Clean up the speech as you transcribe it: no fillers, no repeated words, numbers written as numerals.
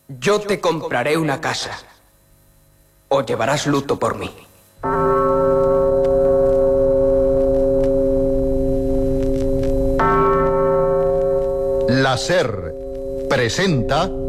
Yo te compraré una casa. O llevarás luto por mí. La SER presenta